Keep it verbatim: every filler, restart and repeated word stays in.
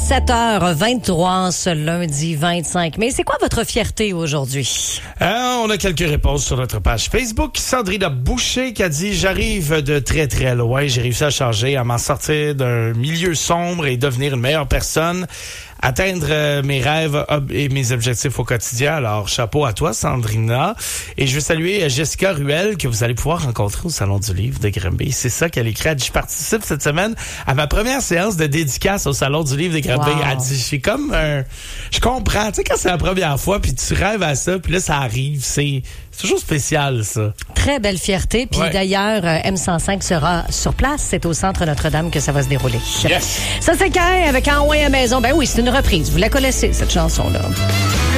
sept heures vingt-trois ce lundi vingt-cinq mai. C'est quoi votre fierté aujourd'hui? Euh, on a quelques réponses sur notre page Facebook. Sandrina Boucher qui a dit « J'arrive de très très loin. J'ai réussi à changer, à m'en sortir d'un milieu sombre et devenir une meilleure personne. Atteindre euh, mes rêves ob- et mes objectifs au quotidien. » Alors, chapeau à toi, Sandrina. Et je veux saluer Jessica Ruel, que vous allez pouvoir rencontrer au Salon du Livre de Granby. C'est ça qu'elle écrit. Elle dit, je participe cette semaine à ma première séance de dédicace au Salon du Livre de Granby. Wow. Elle dit, j'ai comme un... Je comprends. Tu sais, quand c'est la première fois, puis tu rêves à ça, puis là, ça arrive. C'est, c'est toujours spécial, ça. Très belle fierté. Puis Ouais. d'ailleurs, euh, M cent cinq sera sur place. C'est au Centre Notre-Dame que ça va se dérouler. Yes. Ça, c'est Cain avec Envoyé à maison. Ben oui, c'est une reprise. Vous la connaissez, cette chanson-là.